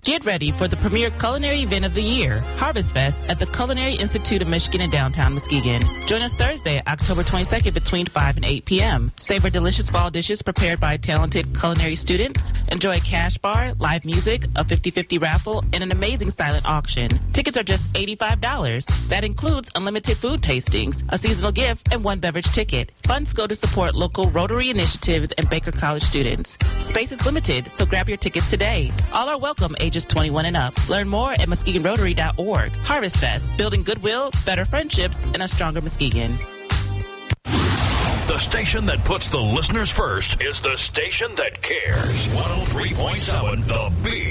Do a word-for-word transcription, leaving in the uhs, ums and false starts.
Get ready for the premier culinary event of the year, Harvest Fest, at the Culinary Institute of Michigan in downtown Muskegon. Join us Thursday, October twenty-second between five and eight p.m. Savor delicious fall dishes prepared by talented culinary students. Enjoy a cash bar, live music, a fifty-fifty raffle, and an amazing silent auction. Tickets are just eighty-five dollars. That includes unlimited food tastings, a seasonal gift, and one beverage ticket. Funds go to support local Rotary initiatives and Baker College students. Space is limited, so grab your tickets today. All are welcome, ages twenty-one and up. Learn more at muskegon rotary dot org. Harvest Fest, building goodwill, better friendships, and a stronger Muskegon. The station that puts the listeners first is the station that cares. one oh three point seven The Beat.